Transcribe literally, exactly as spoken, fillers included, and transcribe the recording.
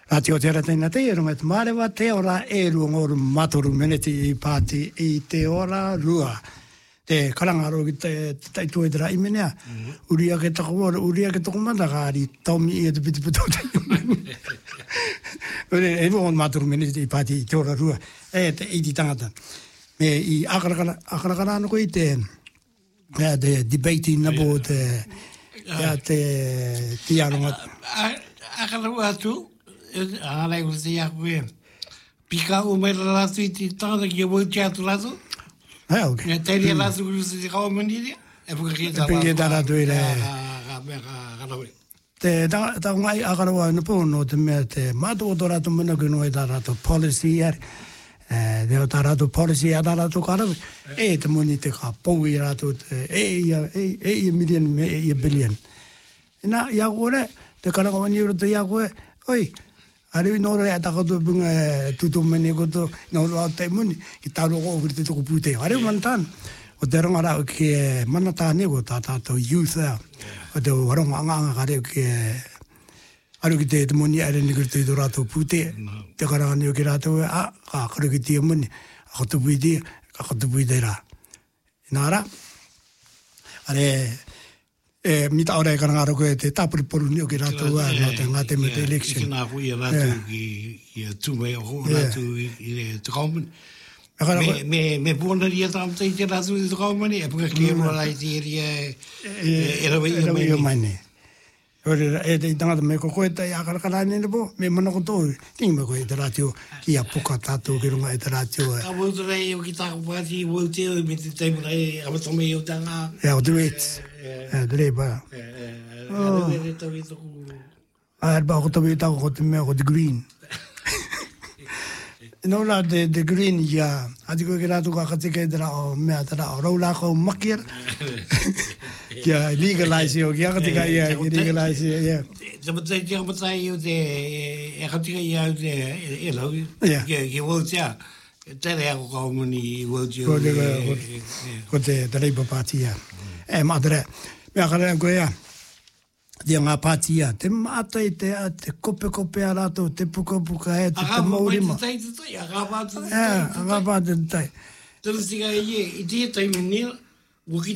Ratio te ratina te runga te marewa te ora e ruangor matoru meneti I pāti I te ora rua. Te karangaro ki te taitue te rai menea. Uria ke tako ora, uria ke toko mata kāri taumi I e te piti pito te imani. E ruangor matoru meneti I pāti I te ora rua. E te iti tangata. Me I akarakara, akarakara ano koe te te debate na po te te te aronga. Akarakara atu. Ara I te aku e. Pika o mera ratu I te tāna ki e wau te atu ratu. Ah, ok. Nea teiri a ratu kuru se te kaua maniria. E puka ki e tā ratu. E puka ki e tā ratu e re. Ka mea ka rawe. Te tā ngai akarawa na po no te mea te mātu o tō ratu mana kino e tā ratu policy ar. Te o tā ratu policy a tā ratu karawe. E te muni te ka pou I ratu e I million me e I billion. Nā, ia kore, te karakawani uro te ia koe, oi, Ariwi nōra e takato bunga tutu mene koto nōra au te muni ki tāro ko kuri te toko pūteo. Ariwi mantan o te ronga rau ki mana tāne ko tā tātou youth a o te waronga anga kare ki aru ki te te muni are ni kuri te rātou pūte te karangani o ki rātou e a ka kare ki te muni a kato pūte ka kato pūte rā. Nāra are e mita ora e karangaro ko te tapuriporu ni o ki rātou a no te ngate me te election. Kina hui e rātou ki tūmei o ho rātou I te kaumani. Me me pōna ria tāmata I te rātou I te kaumani e puka ki e roa lai te ria e rawi o maine. E te tangata me ko koe tai akarakarane ne po, me mana ko tōu, tingi me koe te rātio ki a puka tātou ki runga e te rātio. Ka wautu rei o ki tāko pāti I wau teo me te teimura e amatome I o tanga. E o te wets. E te rei pa. E rewe re tau I toku. A erpa ko tawi tāko ko te mea ko te green. No la de de green ya. Ati ko ki rātou ka katike te rao mea te rao. Rau la ko makia. Kia legalize yo, kia katika ia, kia legalize ia. Te matai te matai o te, e katika ia o te, e lau, ki wau tea, tere ako kaumani I wau tea. Ko te, te Labour Party ia. E mātere, mea karea koe ia, Dia ngā pāti ia, te mātai te a, te kope kope a rātou, te puka puka e, te te maurima. A ngā pāti tai, a ngā pāti tai. A ngā pāti tai. Tera tika e, I te tai menia, waki